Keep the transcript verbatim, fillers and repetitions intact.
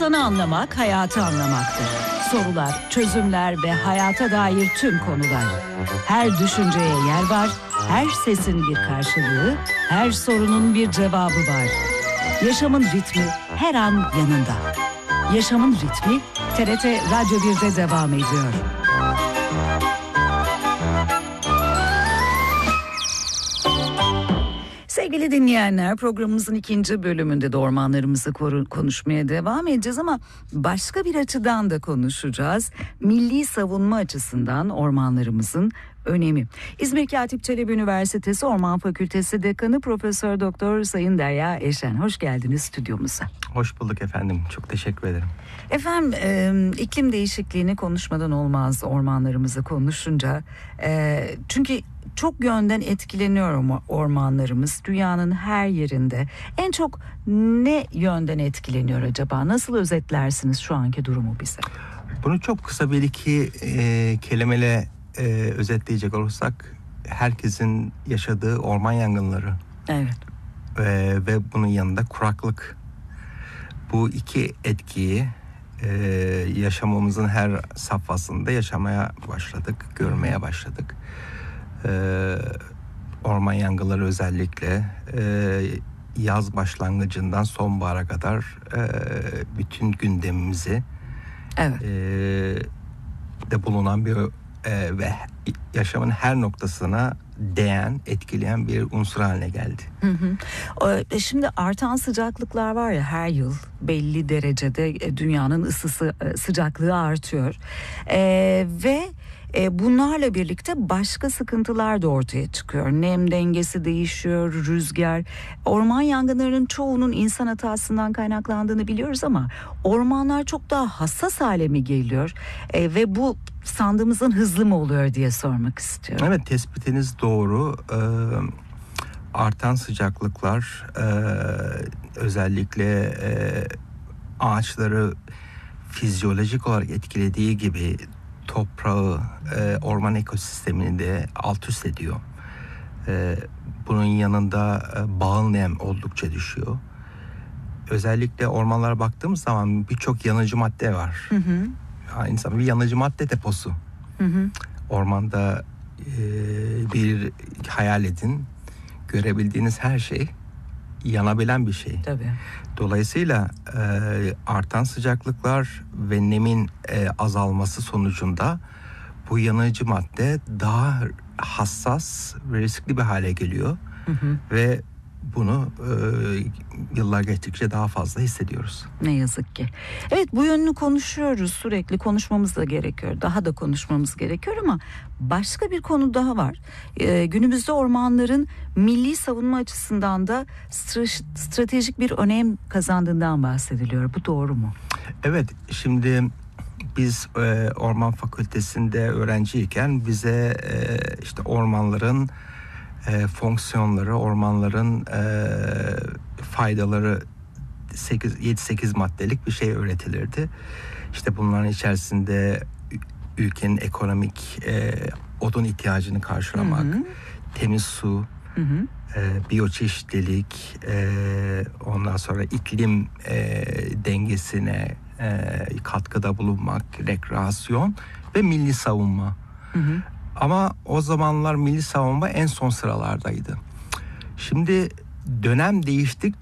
İnsanı anlamak, hayatı anlamaktır. Sorular, çözümler ve hayata dair tüm konular. Her düşünceye yer var, her sesin bir karşılığı, her sorunun bir cevabı var. Yaşamın ritmi her an yanında. Yaşamın ritmi T R T Radyo bir'de devam ediyor. Sevgili dinleyenler, programımızın ikinci bölümünde de ormanlarımızı konuşmaya devam edeceğiz ama başka bir açıdan da konuşacağız. Milli savunma açısından ormanlarımızın önemi. İzmir Katip Çelebi Üniversitesi Orman Fakültesi Dekanı Profesör Doktor Sayın Derya Eşen, hoş geldiniz stüdyomuza. Hoş bulduk efendim. Çok teşekkür ederim. Efendim e, iklim değişikliğini konuşmadan olmaz ormanlarımızı konuşunca. E, çünkü çok yönden etkileniyor ormanlarımız dünyanın her yerinde. En çok ne yönden etkileniyor acaba? Nasıl özetlersiniz şu anki durumu bize? Bunu çok kısa bir iki e, kelimeyle e, özetleyecek olursak, herkesin yaşadığı orman yangınları. Evet. E, ve bunun yanında kuraklık. Bu iki etkiyi e, yaşamımızın her safhasında yaşamaya başladık, görmeye başladık. Ee, orman yangınları özellikle e, yaz başlangıcından sonbahara kadar e, bütün gündemimizi evet. e, de bulunan bir e, ve yaşamın her noktasına değen, etkileyen bir unsur haline geldi. Hı hı. Şimdi artan sıcaklıklar var ya, her yıl belli derecede dünyanın ısısı, sıcaklığı artıyor ee, ve bunlarla birlikte başka sıkıntılar da ortaya çıkıyor. Nem dengesi değişiyor, rüzgar. Orman yangınlarının çoğunun insan hatasından kaynaklandığını biliyoruz ama ormanlar çok daha hassas hale mi geliyor? E, ve bu sandığımızın hızlı mı oluyor diye sormak istiyorum. Evet, tespitiniz doğru. Ee, artan sıcaklıklar e, özellikle e, ağaçları fizyolojik olarak etkilediği gibi toprağı, e, orman ekosistemini de alt üst ediyor. E, bunun yanında e, bağıl nem oldukça düşüyor. Özellikle ormanlara baktığımız zaman birçok yanıcı madde var. Hı hı. Aynı zamanda bir yanıcı madde deposu. Hı hı. Ormanda e, bir hayal edin, görebildiğiniz her şey yanabilen bir şey. Tabii. Dolayısıyla e, artan sıcaklıklar ve nemin e, azalması sonucunda bu yanıcı madde daha hassas ve riskli bir hale geliyor. Hı hı. Ve bunu e, yıllar geçtikçe daha fazla hissediyoruz. Ne yazık ki. Evet, bu yönünü konuşuyoruz, sürekli konuşmamız da gerekiyor. Daha da konuşmamız gerekiyor ama başka bir konu daha var. Ee, günümüzde ormanların milli savunma açısından da stratejik bir önem kazandığından bahsediliyor. Bu doğru mu? Evet, şimdi biz e, Orman Fakültesi'nde öğrenciyken bize e, işte ormanların E, fonksiyonları, ormanların e, faydaları yedi sekiz maddelik bir şey öğretilirdi. İşte bunların içerisinde ülkenin ekonomik e, odun ihtiyacını karşılamak, hı hı. temiz su, hı hı. E, biyoçeşitlilik, e, ondan sonra iklim e, dengesine e, katkıda bulunmak, rekreasyon ve milli savunma. Hı hı. Ama o zamanlar milli savunma en son sıralardaydı. Şimdi dönem değiştikçe